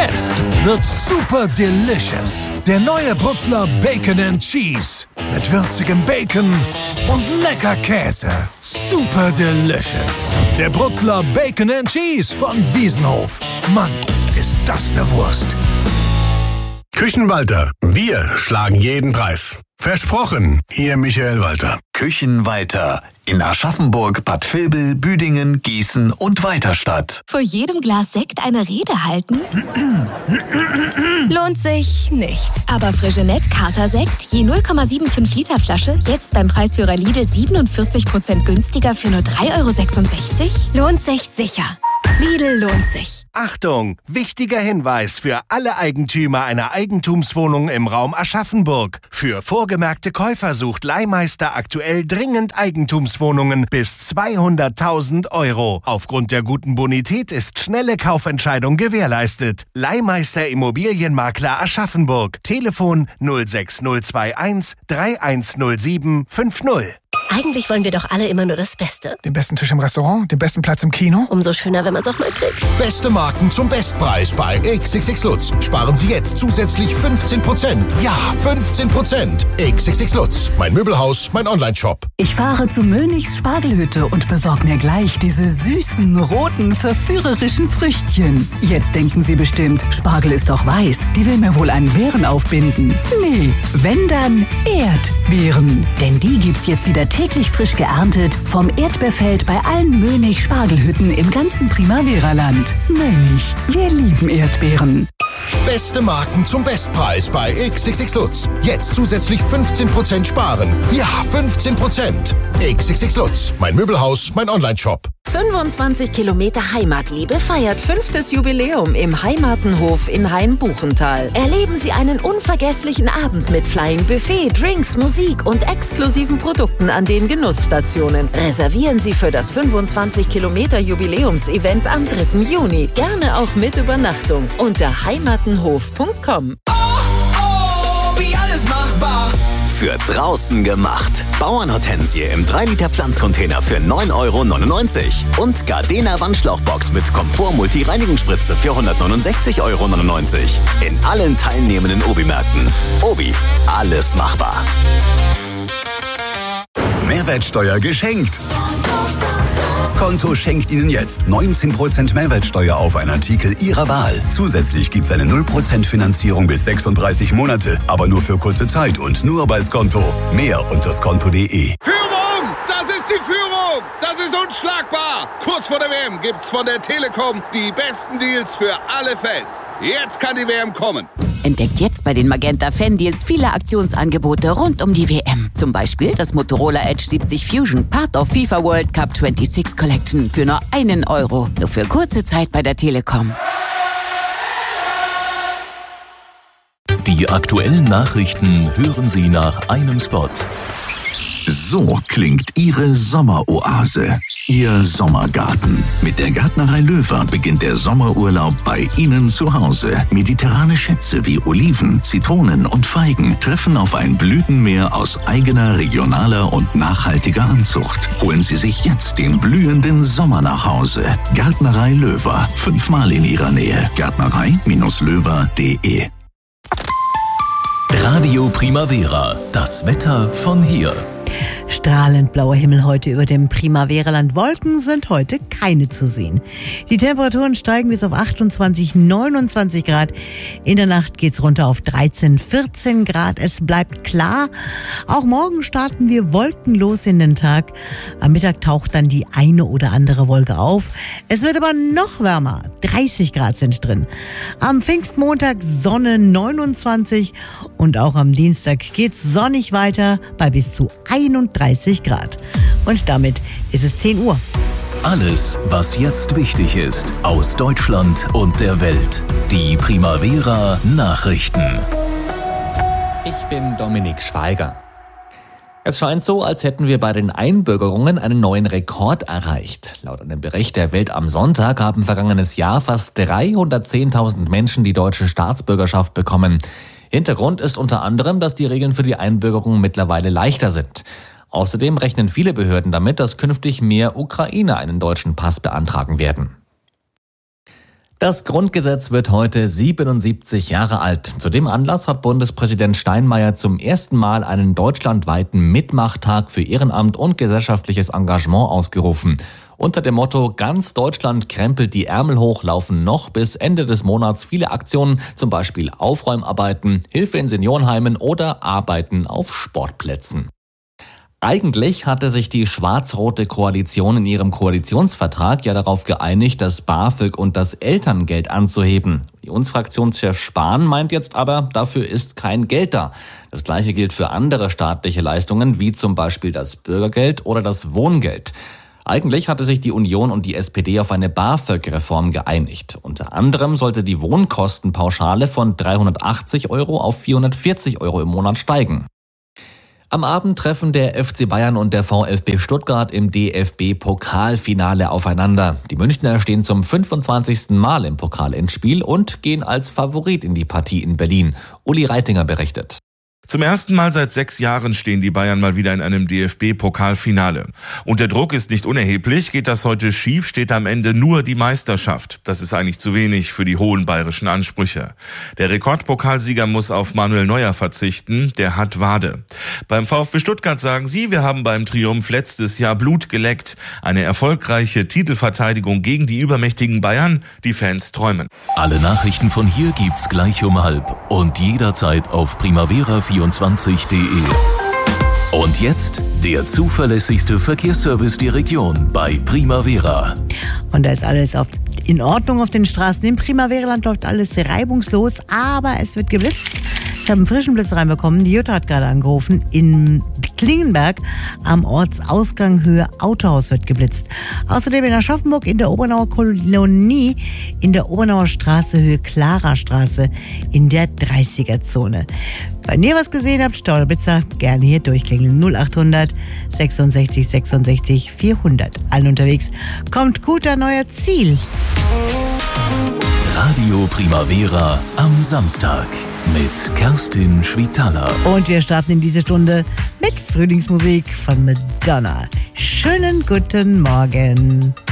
Jetzt wird super delicious. Der neue Brutzler Bacon and Cheese. Mit würzigem Bacon und lecker Käse. Super delicious. Der Brutzler Bacon and Cheese von Wiesenhof. Mann, ist das eine Wurst. Küchenwalter. Wir schlagen jeden Preis. Versprochen, Ihr Michael Walter. Küchenwalter. In Aschaffenburg, Bad Vilbel, Büdingen, Gießen und Weiterstadt. Vor jedem Glas Sekt eine Rede halten? Lohnt sich nicht. Aber Frigenet Kater-Sekt, je 0,75 Liter Flasche, jetzt beim Preisführer Lidl 47% günstiger für nur 3,66 €? Lohnt sich sicher. Lidl lohnt sich. Achtung! Wichtiger Hinweis für alle Eigentümer einer Eigentumswohnung im Raum Aschaffenburg. Für vorgemerkte Käufer sucht Leihmeister aktuell dringend Eigentumswohnungen bis 200.000 €. Aufgrund der guten Bonität ist schnelle Kaufentscheidung gewährleistet. Leihmeister Immobilienmakler Aschaffenburg. Telefon 06021 3107 50. Eigentlich wollen wir doch alle immer nur das Beste. Den besten Tisch im Restaurant, den besten Platz im Kino. Umso schöner, wenn man es auch mal kriegt. Beste Marken zum Bestpreis bei XXX Lutz. Sparen Sie jetzt zusätzlich 15%. Ja, 15%. XXX Lutz. Mein Möbelhaus, mein Onlineshop. Ich fahre zu Mönichs Spargelhütte und besorge mir gleich diese süßen, roten, verführerischen Früchtchen. Jetzt denken Sie bestimmt, Spargel ist doch weiß. Die will mir wohl einen Beeren aufbinden. Nee, wenn dann Erdbeeren. Denn die gibt's jetzt wieder täglich frisch geerntet vom Erdbeerfeld bei allen Mönig Spargelhütten im ganzen Primavera-Land. Mönig, wir lieben Erdbeeren. Beste Marken zum Bestpreis bei XXX Lutz. Jetzt zusätzlich 15% sparen. Ja, 15%. XXX Lutz. Mein Möbelhaus, mein Onlineshop. 25 Kilometer Heimatliebe feiert 5. Jubiläum im Heimatenhof in Hainbuchental. Erleben Sie einen unvergesslichen Abend mit Flying Buffet, Drinks, Musik und exklusiven Produkten an den Genussstationen. Reservieren Sie für das 25 Kilometer Jubiläumsevent am 3. Juni. Gerne auch mit Übernachtung unter heimatenhof.com. Wie alles machbar. Für draußen gemacht. Bauernhortensie im 3-Liter Pflanzcontainer für 9,99 € und Gardena Wandschlauchbox mit Komfort-Multi-Reinigungsspritze für 169,99 € in allen teilnehmenden Obi-Märkten. Obi, alles machbar. Mehrwertsteuer geschenkt. Skonto schenkt Ihnen jetzt 19% Mehrwertsteuer auf einen Artikel Ihrer Wahl. Zusätzlich gibt's eine 0% Finanzierung bis 36 Monate, aber nur für kurze Zeit und nur bei Skonto. Mehr unter skonto.de. Führung! Das ist die Führung! Das ist unschlagbar! Kurz vor der WM gibt's von der Telekom die besten Deals für alle Fans. Jetzt kann die WM kommen. Entdeckt jetzt bei den Magenta Fan-Deals viele Aktionsangebote rund um die WM. Zum Beispiel das Motorola Edge 70 Fusion, Part of FIFA World Cup 26 Collection für nur €1. Nur für kurze Zeit bei der Telekom. Die aktuellen Nachrichten hören Sie nach einem Spot. So klingt Ihre Sommeroase, Ihr Sommergarten. Mit der Gärtnerei Löwer beginnt der Sommerurlaub bei Ihnen zu Hause. Mediterrane Schätze wie Oliven, Zitronen und Feigen treffen auf ein Blütenmeer aus eigener, regionaler und nachhaltiger Anzucht. Holen Sie sich jetzt den blühenden Sommer nach Hause. Gärtnerei Löwer, 5-mal in Ihrer Nähe. Gärtnerei-löwer.de. Radio Primavera, das Wetter von hier. Strahlend blauer Himmel heute über dem Primavera-Land. Wolken sind heute keine zu sehen. Die Temperaturen steigen bis auf 28, 29 Grad. In der Nacht geht's runter auf 13, 14 Grad. Es bleibt klar. Auch morgen starten wir wolkenlos in den Tag. Am Mittag taucht dann die eine oder andere Wolke auf. Es wird aber noch wärmer. 30 Grad sind drin. Am Pfingstmontag Sonne 29 und auch am Dienstag geht's sonnig weiter bei bis zu 31 Grad. Und damit ist es 10 Uhr. Alles, was jetzt wichtig ist, aus Deutschland und der Welt. Die Primavera Nachrichten. Ich bin Dominik Schweiger. Es scheint so, als hätten wir bei den Einbürgerungen einen neuen Rekord erreicht. Laut einem Bericht der Welt am Sonntag haben vergangenes Jahr fast 310.000 Menschen die deutsche Staatsbürgerschaft bekommen. Hintergrund ist unter anderem, dass die Regeln für die Einbürgerung mittlerweile leichter sind. Außerdem rechnen viele Behörden damit, dass künftig mehr Ukrainer einen deutschen Pass beantragen werden. Das Grundgesetz wird heute 77 Jahre alt. Zu dem Anlass hat Bundespräsident Steinmeier zum ersten Mal einen deutschlandweiten Mitmachtag für Ehrenamt und gesellschaftliches Engagement ausgerufen. Unter dem Motto "Ganz Deutschland krempelt die Ärmel hoch" laufen noch bis Ende des Monats viele Aktionen, zum Beispiel Aufräumarbeiten, Hilfe in Seniorenheimen oder Arbeiten auf Sportplätzen. Eigentlich hatte sich die schwarz-rote Koalition in ihrem Koalitionsvertrag ja darauf geeinigt, das BAföG und das Elterngeld anzuheben. Unionsfraktionschef Spahn meint jetzt aber, dafür ist kein Geld da. Das Gleiche gilt für andere staatliche Leistungen, wie zum Beispiel das Bürgergeld oder das Wohngeld. Eigentlich hatte sich die Union und die SPD auf eine BAföG-Reform geeinigt. Unter anderem sollte die Wohnkostenpauschale von 380 € auf 440 € im Monat steigen. Am Abend treffen der FC Bayern und der VfB Stuttgart im DFB-Pokalfinale aufeinander. Die Münchner stehen zum 25. Mal im Pokalendspiel und gehen als Favorit in die Partie in Berlin. Uli Reitinger berichtet. Zum ersten Mal seit 6 Jahren stehen die Bayern mal wieder in einem DFB-Pokalfinale. Und der Druck ist nicht unerheblich. Geht das heute schief, steht am Ende nur die Meisterschaft. Das ist eigentlich zu wenig für die hohen bayerischen Ansprüche. Der Rekordpokalsieger muss auf Manuel Neuer verzichten. Der hat Wade. Beim VfB Stuttgart sagen sie, wir haben beim Triumph letztes Jahr Blut geleckt. Eine erfolgreiche Titelverteidigung gegen die übermächtigen Bayern. Die Fans träumen. Alle Nachrichten von hier gibt's gleich um 12:30 und jederzeit auf primavera24.de. Und jetzt der zuverlässigste Verkehrsservice der Region bei Primavera. Und da ist alles in Ordnung auf den Straßen. Im Primavereland läuft alles reibungslos, aber es wird geblitzt. Ich habe einen frischen Blitz reinbekommen. Die Jutta hat gerade angerufen. In Klingenberg am Ortsausgang Höhe Autohaus wird geblitzt. Außerdem in Aschaffenburg in der Obernauer Kolonie in der Obernauer Straße Höhe Clara Straße in der 30er-Zone. Wenn ihr was gesehen habt, Stauderblitzer, gerne hier durchklingeln. 0800 66 66 400. Allen unterwegs. Kommt guter neuer Ziel. Radio Primavera am Samstag mit Kerstin Schwitaler. Und wir starten in diese Stunde mit Frühlingsmusik von Madonna. Schönen guten Morgen.